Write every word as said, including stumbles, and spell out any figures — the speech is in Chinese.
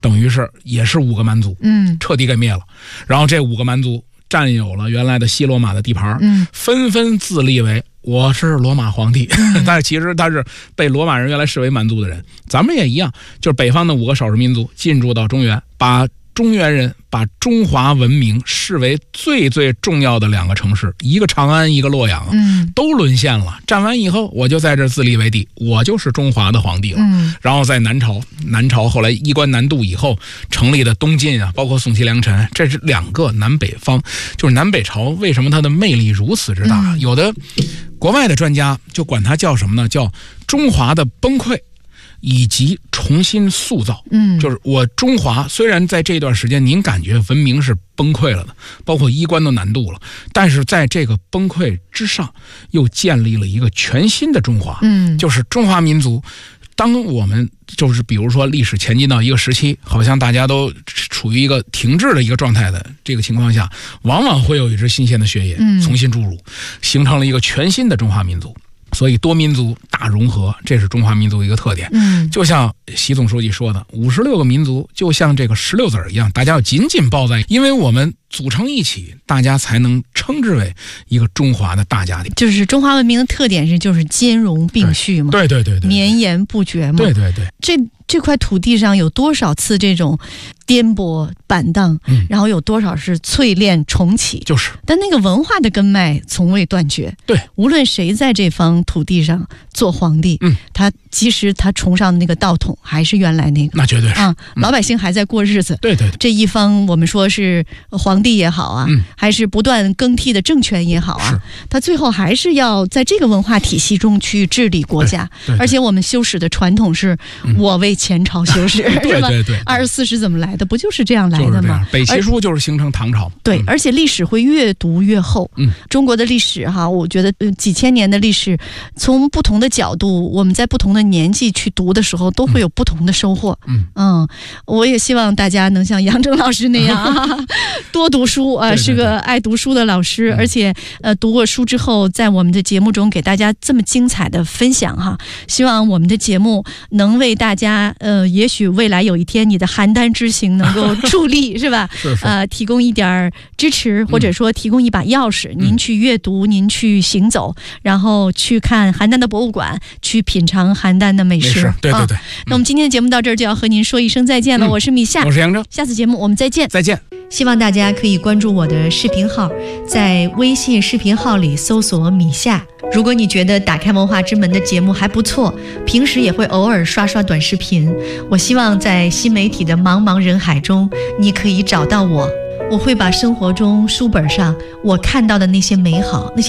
等于是也是五个蛮族， 嗯， 彻底给灭了。然后这五个蛮族占有了原来的西罗马的地盘， 嗯， 纷纷自立为我是罗马皇帝，嗯、但是其实他是被罗马人原来视为蛮族的人。咱们也一样，就是北方的五个少数民族进驻到中原，把中原人把中华文明视为最最重要的两个城市，一个长安，一个洛阳， 嗯， 都沦陷了。占完以后，我就在这自立为帝，我就是中华的皇帝了。 嗯， 然后在南朝，南朝后来衣冠南渡以后成立的东晋啊，包括宋齐梁陈，这是两个南北方，就是南北朝为什么它的魅力如此之大？嗯、有的国外的专家就管它叫什么呢？叫中华的崩溃。以及重新塑造， 嗯， 就是我中华虽然在这段时间您感觉文明是崩溃了的，包括衣冠都难度了，但是在这个崩溃之上，又建立了一个全新的中华， 嗯， 就是中华民族。当我们就是比如说历史前进到一个时期，好像大家都处于一个停滞的一个状态的这个情况下，往往会有一支新鲜的血液重新注入，形成了一个全新的中华民族。所以多民族大融合，这是中华民族的一个特点。 嗯， 就像习总书记说的，五十六个民族就像这个石榴籽一样，大家要紧紧抱在，因为我们组成一起，大家才能称之为一个中华的大家庭。 就是中华文明的特点是就是兼容并蓄嘛， 对对对 对, 对， 绵延不绝嘛， 对对对。 这这块土地上有多少次这种颠簸板荡， 嗯、 然后有多少是淬炼重启， 就是。 但那个文化的根脉从未断绝。 对， 无论谁在这方土地上做皇帝， 嗯， 他其实他崇尚的那个道统还是原来那个， 那绝对是啊，嗯、老百姓还在过日子。 对对对， 这一方我们说是皇帝也好啊， 嗯、 还是不断更替的政权也好啊，他最后还是要在这个文化体系中去治理国家。 对对对， 而且我们修史的传统是我为前朝修史， 嗯、对对对， 二十四史怎么来的？不就是这样来的吗？ 北齐书就是形成唐朝。 对， 嗯、 而且历史会越读越厚。 嗯， 中国的历史哈，我觉得、呃、几千年的历史，从不同的角度，我们在不同的年纪去读的时候，都会有不同的收获。 嗯嗯，我也希望大家能像杨铮老师那样、啊、多读书啊、呃，是个爱读书的老师， 嗯、 而且呃读过书之后，在我们的节目中给大家这么精彩的分享哈。希望我们的节目能为大家呃，也许未来有一天你的邯郸之行能够助力，是吧？ 是是呃，提供一点支持，或者说提供一把钥匙，嗯、您去阅读，您去行走，然后去看邯郸的博物馆，去品尝邯郸的美食。 美食对对对、 啊。那我们今天的节目到这儿就要和您说一声再见了。嗯、我是米夏， 我是杨铮， 下次节目我们再见。 再见。 希望大家可以关注我的视频号，在微信视频号里搜索米夏。如果你觉得打开文化之门的节目还不错，平时也会偶尔刷刷短视频，我希望在新媒体的茫茫人海中，你可以找到我。我会把生活中书本上我看到的那些美好，那些